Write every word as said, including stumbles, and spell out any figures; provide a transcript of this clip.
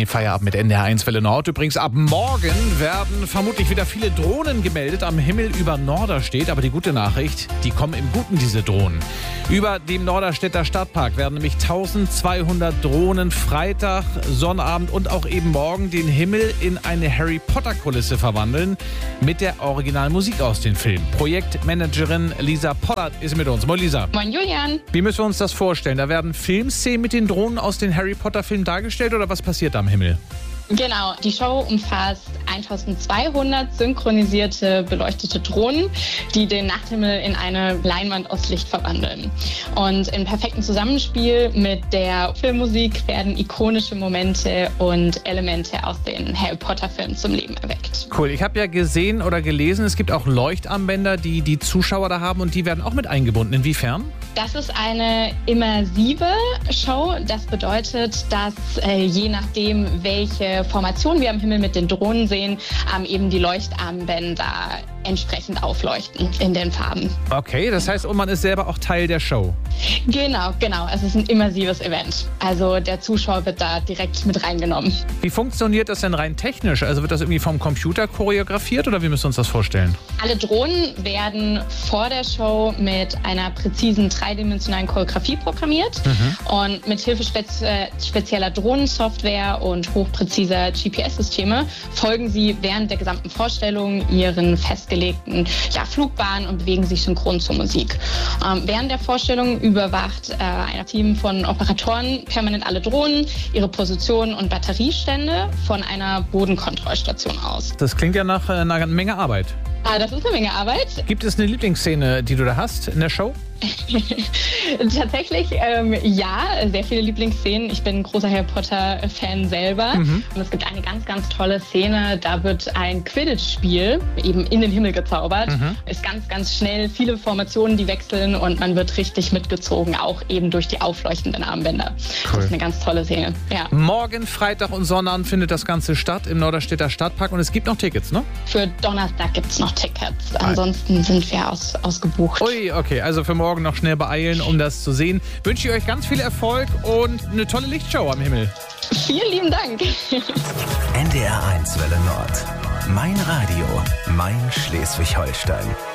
Feierabend mit N D R eins Welle Nord. Übrigens, ab morgen werden vermutlich wieder viele Drohnen gemeldet am Himmel über Norderstedt. Aber die gute Nachricht, die kommen im Guten, diese Drohnen. Über dem Norderstedter Stadtpark werden nämlich zwölfhundert Drohnen Freitag, Sonnabend und auch eben morgen den Himmel in eine Harry Potter Kulisse verwandeln mit der originalen Musik aus den Filmen. Projektmanagerin Lisa Pollard ist mit uns. Moin Lisa. Moin Julian. Wie müssen wir uns das vorstellen? Da werden Filmszenen mit den Drohnen aus den Harry Potter Filmen dargestellt oder was passiert da am Himmel? Genau, die Show umfasst eintausendzweihundert synchronisierte, beleuchtete Drohnen, die den Nachthimmel in eine Leinwand aus Licht verwandeln. Und im perfekten Zusammenspiel mit der Filmmusik werden ikonische Momente und Elemente aus den Harry Potter-Filmen zum Leben erweckt. Cool, ich habe ja gesehen oder gelesen, es gibt auch Leuchtarmbänder, die die Zuschauer da haben und die werden auch mit eingebunden. Inwiefern? Das ist eine immersive Show. Das bedeutet, dass äh, je nachdem, welche Formation wir am Himmel mit den Drohnen sehen, ähm, eben die Leuchtarmbänder entsprechend aufleuchten in den Farben. Okay, das heißt, und man ist selber auch Teil der Show. Genau, genau. Es ist ein immersives Event. Also der Zuschauer wird da direkt mit reingenommen. Wie funktioniert das denn rein technisch? Also wird das irgendwie vom Computer choreografiert oder wie müssen wir uns das vorstellen? Alle Drohnen werden vor der Show mit einer präzisen dreidimensionalen Choreografie programmiert. Mhm. Und mit Hilfe spez- spezieller Drohnensoftware und hochpräziser G P S-Systeme folgen sie während der gesamten Vorstellung ihren festgelegten ja, Flugbahnen und bewegen sich synchron zur Musik. Ähm, während der Vorstellung überwacht äh, ein Team von Operatoren permanent alle Drohnen, ihre Positionen und Batteriestände von einer Bodenkontrollstation aus. Das klingt ja nach äh, einer Menge Arbeit. Ah, das ist eine Menge Arbeit. Gibt es eine Lieblingsszene, die du da hast in der Show? Tatsächlich, ähm, ja, sehr viele Lieblingsszenen. Ich bin ein großer Harry Potter-Fan selber. Mhm. Und es gibt eine ganz, ganz tolle Szene. Da wird ein Quidditch-Spiel eben in den Himmel gezaubert. Mhm. Ist ganz, ganz schnell, viele Formationen, die wechseln und man wird richtig mitgezogen, auch eben durch die aufleuchtenden Armbänder. Cool. Das ist eine ganz tolle Szene. Ja. Morgen, Freitag und Sonnabend findet das Ganze statt im Norderstedter Stadtpark und es gibt noch Tickets, ne? Für Donnerstag gibt es noch Tickets. Ansonsten sind wir aus, ausgebucht. Ui, okay, also für morgen noch schnell beeilen, um das zu sehen. Wünsche ich euch ganz viel Erfolg und eine tolle Lichtshow am Himmel. Vielen lieben Dank. N D R eins Welle Nord. Mein Radio, mein Schleswig-Holstein.